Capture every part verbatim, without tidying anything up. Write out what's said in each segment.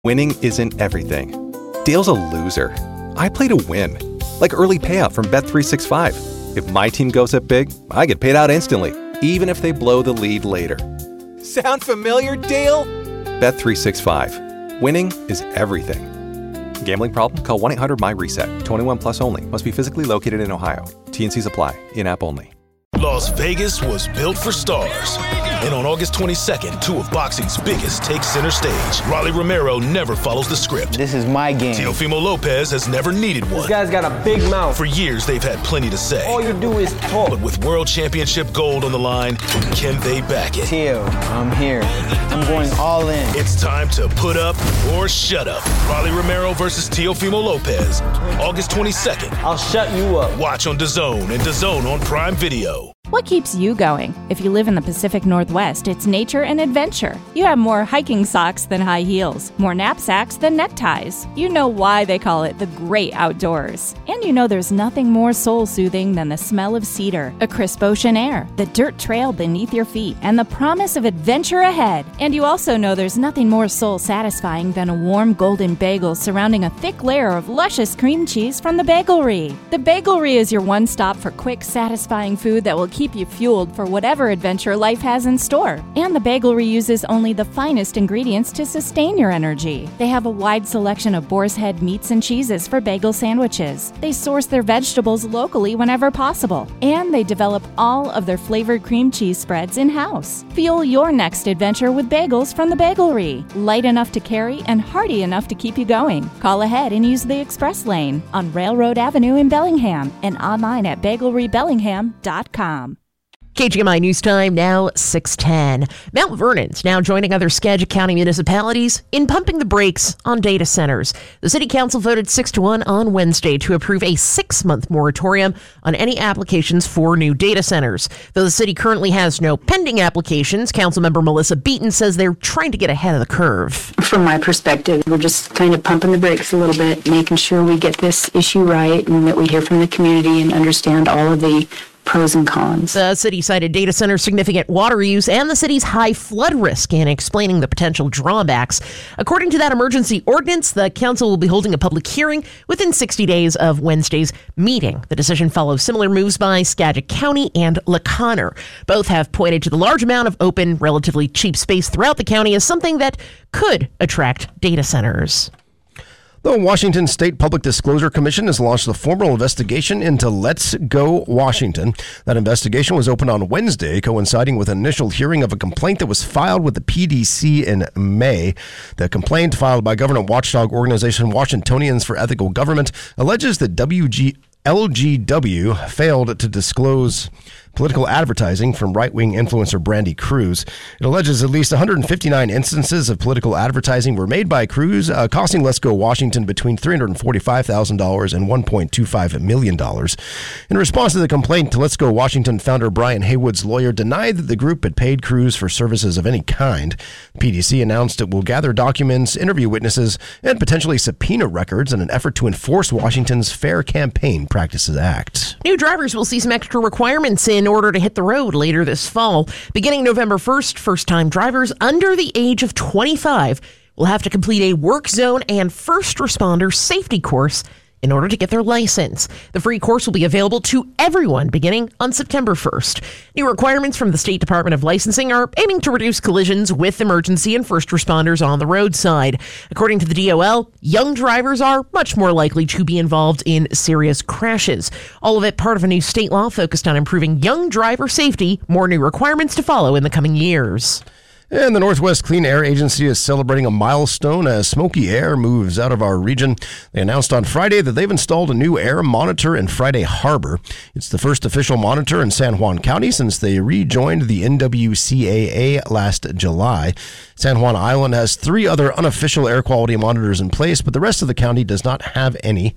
Winning isn't everything. Dale's a loser. I play to win. Like early payout from Bet three sixty-five. If my team goes up big, I get paid out instantly, even if they blow the lead later. Sound familiar, Dale? Bet three sixty-five. Winning is everything. Gambling problem? Call one eight hundred M Y reset. twenty-one plus only. Must be physically located in Ohio. T N Cs apply. In-app only. Las Vegas was built for stars. And on August twenty-second, two of boxing's biggest take center stage. Rolly Romero never follows the script. This is my game. Teofimo Lopez has never needed one. This guy's got a big mouth. For years, they've had plenty to say. All you do is talk. But with World Championship gold on the line, can they back it? Teo, I'm here. I'm going all in. It's time to put up or shut up. Rolly Romero versus Teofimo Lopez. August twenty-second. I'll shut you up. Watch on DAZN and DAZN on Prime Video. What keeps you going? If you live in the Pacific Northwest, it's nature and adventure. You have more hiking socks than high heels, more knapsacks than neckties. You know why they call it the great outdoors. And you know there's nothing more soul-soothing than the smell of cedar, a crisp ocean air, the dirt trail beneath your feet, and the promise of adventure ahead. And you also know there's nothing more soul-satisfying than a warm golden bagel surrounding a thick layer of luscious cream cheese from the Bagelry. The Bagelry is your one stop for quick, satisfying food that will keep keep you fueled for whatever adventure life has in store. And the Bagelry uses only the finest ingredients to sustain your energy. They have a wide selection of boar's head meats and cheeses for bagel sandwiches. They source their vegetables locally whenever possible. And they develop all of their flavored cream cheese spreads in-house. Fuel your next adventure with bagels from the Bagelry. Light enough to carry and hearty enough to keep you going. Call ahead and use the express lane on Railroad Avenue in Bellingham and online at bagelry bellingham dot com. K G M I News Time, now six ten. Mount Vernon's now joining other Skagit County municipalities in pumping the brakes on data centers. The City Council voted six to one on Wednesday to approve a six-month moratorium on any applications for new data centers. Though the city currently has no pending applications, Councilmember Melissa Beaton says they're trying to get ahead of the curve. From my perspective, we're just kind of pumping the brakes a little bit, making sure we get this issue right and that we hear from the community and understand all of the pros and cons. The city cited data centers' significant water use and the city's high flood risk in explaining the potential drawbacks. According to that emergency ordinance, the council will be holding a public hearing within sixty days of Wednesday's meeting. The decision follows similar moves by Skagit County and La Conner. Both have pointed to the large amount of open, relatively cheap space throughout the county as something that could attract data centers. The Washington State Public Disclosure Commission has launched a formal investigation into Let's Go Washington. That investigation was opened on Wednesday, coinciding with an initial hearing of a complaint that was filed with the P D C in May. The complaint, filed by government watchdog organization Washingtonians for Ethical Government, alleges that W G L G W failed to disclose political advertising from right-wing influencer Brandy Cruz. It alleges at least one hundred fifty-nine instances of political advertising were made by Cruz, uh, costing Let's Go Washington between three hundred forty-five thousand dollars and one point two five million dollars. In response to the complaint, Let's Go Washington founder Brian Haywood's lawyer denied that the group had paid Cruz for services of any kind. P D C announced it will gather documents, interview witnesses, and potentially subpoena records in an effort to enforce Washington's Fair Campaign Practices Act. New drivers will see some extra requirements in order to hit the road later this fall. Beginning November first, first-time drivers under the age of twenty-five will have to complete a work zone and first responder safety course in order to get their license. The free course will be available to everyone beginning on September first. New requirements from the State Department of Licensing are aiming to reduce collisions with emergency and first responders on the roadside. According to the D O L, young drivers are much more likely to be involved in serious crashes. All of it part of a new state law focused on improving young driver safety. More new requirements to follow in the coming years. And the Northwest Clean Air Agency is celebrating a milestone as smoky air moves out of our region. They announced on Friday that they've installed a new air monitor in Friday Harbor. It's the first official monitor in San Juan County since they rejoined the N W C A A last July. San Juan Island has three other unofficial air quality monitors in place, but the rest of the county does not have any.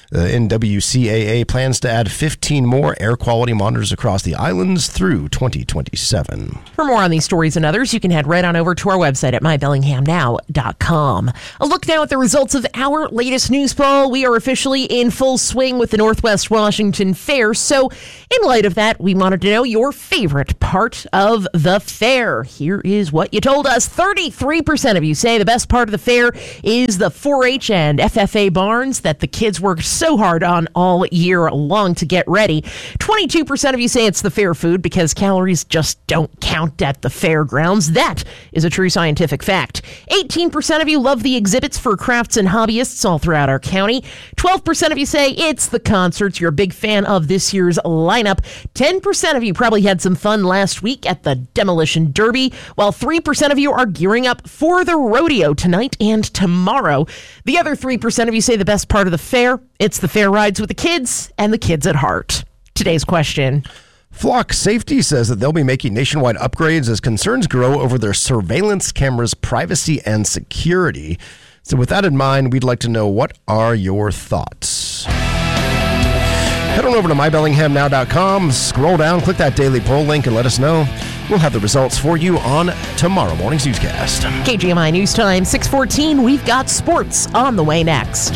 The N W C A A plans to add fifteen more air quality monitors across the islands through twenty twenty-seven. For more on these stories and others, you can head right on over to our website at my bellingham now dot com. A look now at the results of our latest news poll. We are officially in full swing with the Northwest Washington Fair. So in light of that, we wanted to know your favorite part of the fair. Here is what you told us. thirty-three percent of you say the best part of the fair is the four H and F F A barns that the kids worked so hard on all year long to get ready. twenty-two percent of you say it's the fair food because calories just don't count at the fairgrounds. That is a true scientific fact. eighteen percent of you love the exhibits for crafts and hobbyists all throughout our county. twelve percent of you say it's the concerts. You're a big fan of this year's lineup. ten percent of you probably had some fun last week at the Demolition Derby, while three percent of you are gearing up for the rodeo tonight and tomorrow. The other three percent of you say the best part of the fair, it's the fair rides with the kids and the kids at heart. Today's question. Flock Safety says that they'll be making nationwide upgrades as concerns grow over their surveillance cameras' privacy and security. So with that in mind, we'd like to know, what are your thoughts? Head on over to my bellingham now dot com, scroll down, click that daily poll link, and let us know. We'll have the results for you on tomorrow morning's newscast. K G M I News Time, six fourteen. We've got sports on the way next.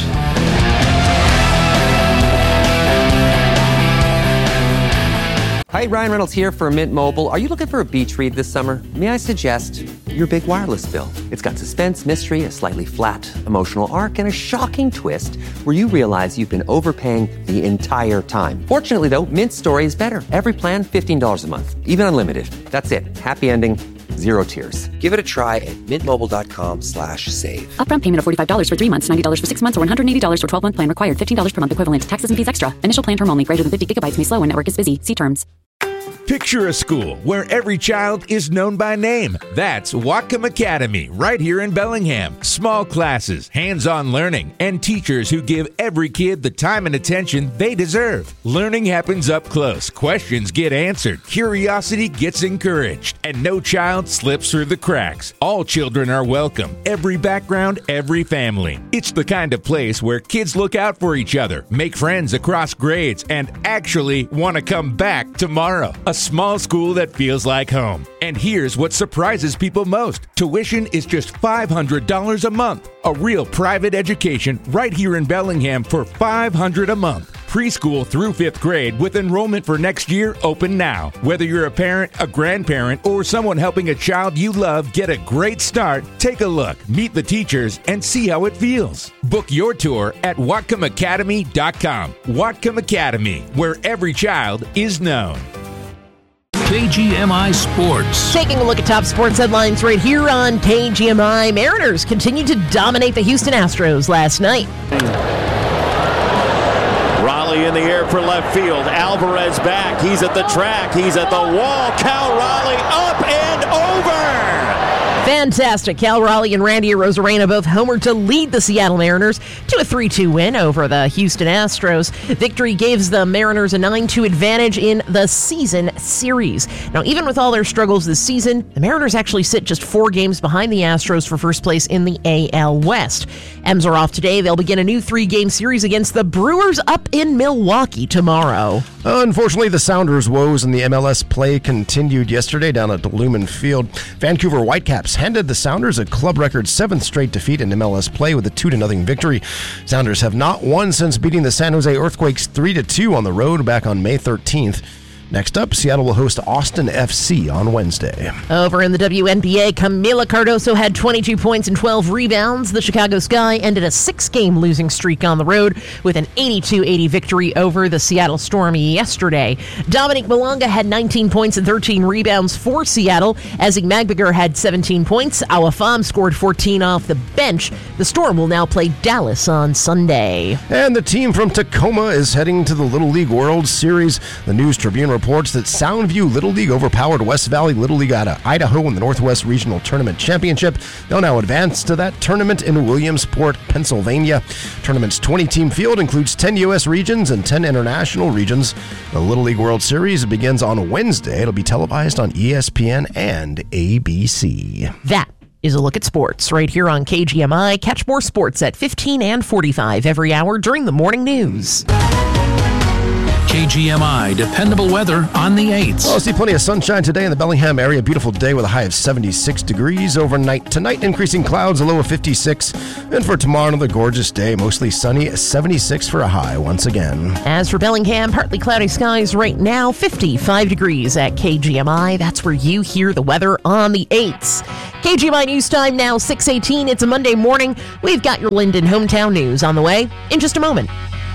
Hi, Ryan Reynolds here for Mint Mobile. Are you looking for a beach read this summer? May I suggest your big wireless bill? It's got suspense, mystery, a slightly flat emotional arc, and a shocking twist where you realize you've been overpaying the entire time. Fortunately, though, Mint's story is better. Every plan, fifteen dollars a month, even unlimited. That's it. Happy ending, zero tears. Give it a try at mintmobile.com slash save. Upfront payment of forty-five dollars for three months, ninety dollars for six months, or one hundred eighty dollars for twelve-month plan required. fifteen dollars per month equivalent. Taxes and fees extra. Initial plan term only. Greater than fifty gigabytes may slow when network is busy. See terms. Picture a school where every child is known by name. That's Whatcom Academy, right here in Bellingham. Small classes, hands-on learning, and teachers who give every kid the time and attention they deserve. Learning happens up close. Questions get answered. Curiosity gets encouraged. And no child slips through the cracks. All children are welcome. Every background, every family. It's the kind of place where kids look out for each other, make friends across grades, and actually want to come back tomorrow. A small school that feels like home. And here's what surprises people most. Tuition is just five hundred dollars a month. A real private education right here in Bellingham for five hundred dollars a month. Preschool through fifth grade with enrollment for next year open now. Whether you're a parent, a grandparent, or someone helping a child you love get a great start, take a look, meet the teachers, and see how it feels. Book your tour at whatcom academy dot com. Whatcom Academy, where every child is known. K G M I Sports. Taking a look at top sports headlines right here on K G M I. Mariners continued to dominate the Houston Astros last night. Raleigh in the air for left field. Alvarez back. He's at the track. He's at the wall. Cal Raleigh up and over. Fantastic. Cal Raleigh and Randy Arozarena both homered to lead the Seattle Mariners to a three two win over the Houston Astros. Victory gives the Mariners a nine two advantage in the season series. Now, even with all their struggles this season, the Mariners actually sit just four games behind the Astros for first place in the A L West. M's are off today. They'll begin a new three-game series against the Brewers up in Milwaukee tomorrow. Unfortunately, the Sounders' woes in the M L S play continued yesterday down at Lumen Field. Vancouver Whitecaps handed the Sounders a club record seventh straight defeat in M L S play with a two to nothing victory. Sounders have not won since beating the San Jose Earthquakes three to two on the road back on May thirteenth. Next up, Seattle will host Austin F C on Wednesday. Over in the W N B A, Camila Cardoso had twenty-two points and twelve rebounds. The Chicago Sky ended a six-game losing streak on the road with an eighty-two eighty victory over the Seattle Storm yesterday. Dominique Malonga had nineteen points and thirteen rebounds for Seattle. Ezzy Magbiger had seventeen points. Awafam scored fourteen off the bench. The Storm will now play Dallas on Sunday. And the team from Tacoma is heading to the Little League World Series. The News Tribune reports that Soundview Little League overpowered West Valley Little League out of Idaho in the Northwest Regional Tournament Championship. They'll now advance to that tournament in Williamsport, Pennsylvania. Tournament's twenty-team field includes ten U S regions and ten international regions. The Little League World Series begins on Wednesday. It'll be televised on E S P N and A B C. That is a look at sports right here on K G M I. Catch more sports at fifteen and forty-five every hour during the morning news. K G M I dependable weather on the eights. I'll see plenty of sunshine today in the Bellingham area. Beautiful day with a high of seventy-six degrees overnight. Tonight, increasing clouds, a low of fifty-six. And for tomorrow, another gorgeous day, mostly sunny, seventy-six for a high once again. As for Bellingham, partly cloudy skies right now, fifty-five degrees at K G M I. That's where you hear the weather on the eights. K G M I News Time now, six eighteen. It's a Monday morning. We've got your Linden Hometown News on the way in just a moment.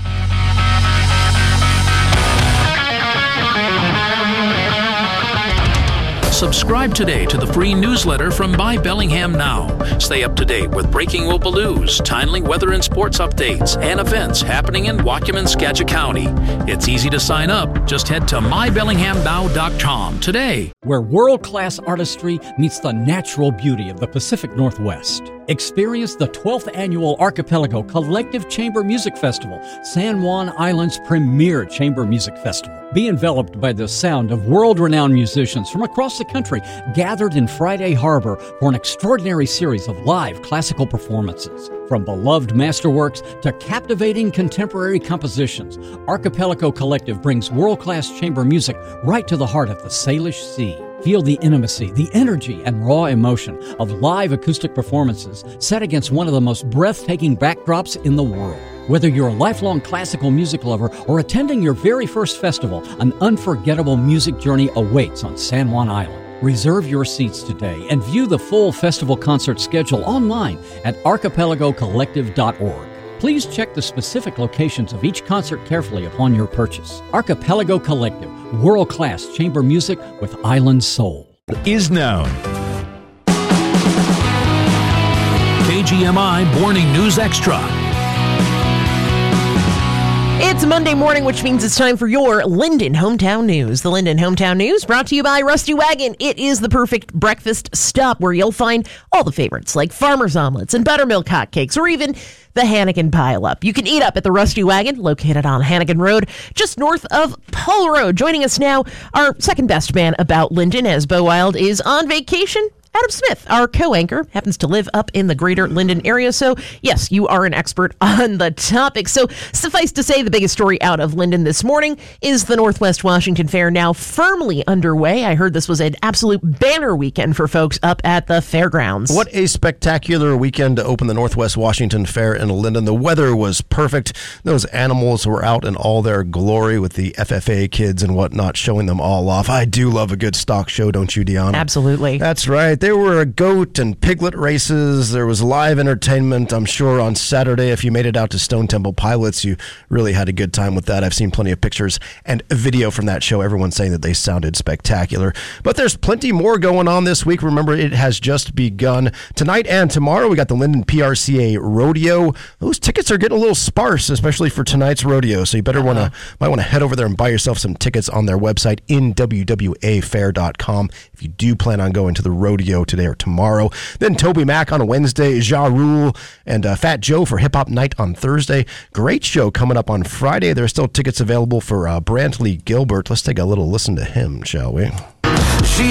Subscribe today to the free newsletter from My Bellingham Now. Stay up to date with breaking local news, timely weather and sports updates, and events happening in Whatcom and Skagit County. It's easy to sign up. Just head to my bellingham now dot com today. Where world-class artistry meets the natural beauty of the Pacific Northwest. Experience the twelfth Annual Archipelago Collective Chamber Music Festival, San Juan Island's premier chamber music festival. Be enveloped by the sound of world-renowned musicians from across the country gathered in Friday Harbor for an extraordinary series of live classical performances. From beloved masterworks to captivating contemporary compositions, Archipelago Collective brings world-class chamber music right to the heart of the Salish Sea. Feel the intimacy, the energy, and raw emotion of live acoustic performances set against one of the most breathtaking backdrops in the world. Whether you're a lifelong classical music lover or attending your very first festival, an unforgettable music journey awaits on San Juan Island. Reserve your seats today and view the full festival concert schedule online at archipelago collective dot org. Please check the specific locations of each concert carefully upon your purchase. Archipelago Collective, world-class chamber music with island soul. Is known. K G M I Morning News Extra. It's Monday morning, which means it's time for your Linden Hometown News. The Linden Hometown News brought to you by Rusty Wagon. It is the perfect breakfast stop where you'll find all the favorites like farmer's omelets and buttermilk hotcakes or even the Hannigan Pile-Up. You can eat up at the Rusty Wagon, located on Hannigan Road, just north of Pole Road. Joining us now, our second best man about Linden, as Bo Wild is on vacation. Adam Smith, our co-anchor, happens to live up in the greater Linden area. So, yes, you are an expert on the topic. So, suffice to say, the biggest story out of Linden this morning is the Northwest Washington Fair now firmly underway. I heard this was an absolute banner weekend for folks up at the fairgrounds. What a spectacular weekend to open the Northwest Washington Fair in Linden. The weather was perfect. Those animals were out in all their glory with the F F A kids and whatnot, showing them all off. I do love a good stock show, don't you, Deanna? Absolutely. That's right. There were goat and piglet races. There was live entertainment, I'm sure, on Saturday. If you made it out to Stone Temple Pilots, you really had a good time with that. I've seen plenty of pictures and video from that show. Everyone's saying that they sounded spectacular. But there's plenty more going on this week. Remember, it has just begun. Tonight and tomorrow, we got the Linden P R C A Rodeo. Those tickets are getting a little sparse, especially for tonight's rodeo. So you better want to might want to head over there and buy yourself some tickets on their website, in w w a fair dot com, if you do plan on going to the rodeo today or tomorrow. Then Toby Mac on Wednesday, Ja Rule and uh, Fat Joe for Hip Hop Night on Thursday. Great show coming up on Friday. There are still tickets available for uh, Brantley Gilbert. Let's take a little listen to him, shall we?